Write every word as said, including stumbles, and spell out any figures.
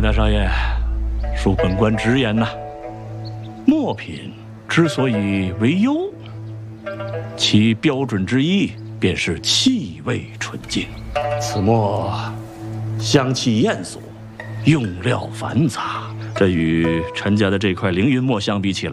大少爷，恕本官直言呐，末品之所以为优，其标准之一便是气味纯净。此墨香气艳俗，用料繁杂，这与陈家的这块凌云墨相比起来，